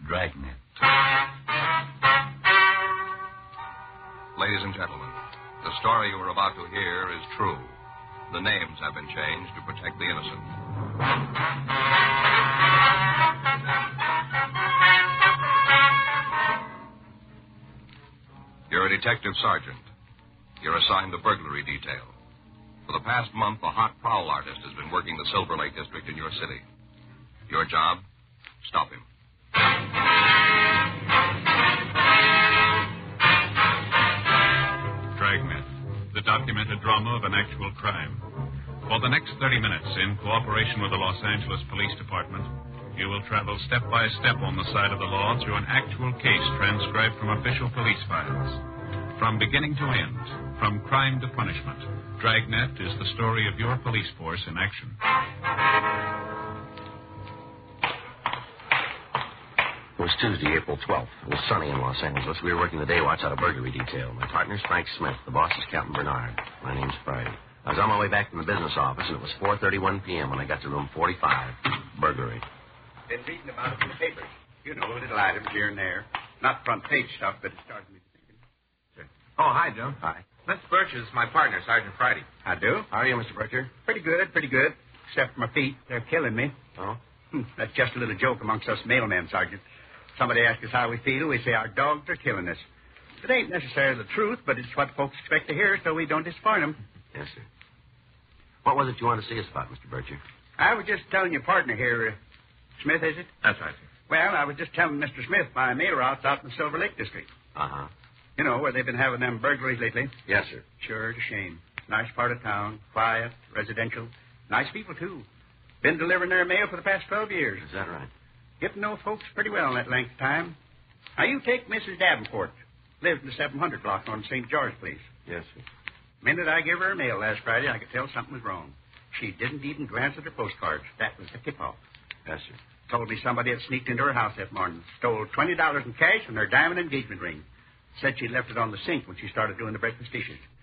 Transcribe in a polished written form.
Dragnet. Ladies and gentlemen, the story you are about to hear is true. The names have been changed to protect the innocent. You're a detective sergeant. You're assigned the burglary detail. For the past month, a hot prowl artist has been working the Silver Lake district in your city. Your job? Stop him. Dragnet, the documented drama of an actual crime. For the next 30 minutes, in cooperation with the Los Angeles Police Department, you will travel step by step on the side of the law through an actual case transcribed from official police files. From beginning to end, from crime to punishment, Dragnet is the story of your police force in action. It was Tuesday, April 12th. It was sunny in Los Angeles. We were working the day watch out of burglary detail. My partner's Frank Smith. The boss is Captain Bernard. My name's Friday. I was on my way back from the business office, and it was 4:31 p.m. when I got to room 45. Burglary. Been reading about it in the papers. You know, little items here and there. Not front page stuff, but it started me thinking. Sure. Oh, hi, Joe. Hi. Mr. Birch is my partner, Sergeant Friday. I do. How are you, Mr. Butcher? Pretty good. Except for my feet. They're killing me. Oh? That's just a little joke amongst us mailmen, Sergeant. Somebody asks us how we feel. We say our dogs are killing us. It ain't necessarily the truth, but it's what folks expect to hear, so we don't disappoint them. Yes, sir. What was it you wanted to see us about, Mr. Butcher? I was just telling your partner here, Smith, is it? That's right, sir. Well, I was just telling Mr. Smith my mail route's out in the Silver Lake district. Uh-huh. You know, where they've been having them burglaries lately. Yes, sir. Sure, it's a shame. Nice part of town, quiet, residential. Nice people, too. Been delivering their mail for the past 12 years. Is that right? Get to know folks pretty well in that length of time. Now, you take Mrs. Davenport. Lives in the 700 block on St. George, please. Yes, sir. The minute I gave her her mail last Friday, I could tell something was wrong. She didn't even glance at her postcards. That was the tip-off. Yes, sir. Told me somebody had sneaked into her house that morning. Stole $20 in cash and her diamond engagement ring. Said she left it on the sink when she started doing the breakfast dishes.